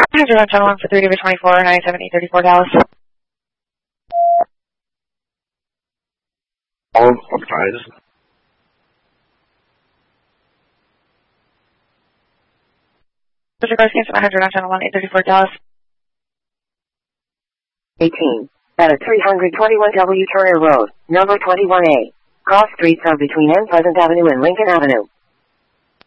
100 on channel 1 for 3 over 24, 97834 Dallas. Oh, surprise. Mr. Cars cancel 100 on channel 1, 834 Dallas. 18. At a 321 W. Turner Road, number 21A. Cross streets are between N. Pleasant Avenue and Lincoln Avenue.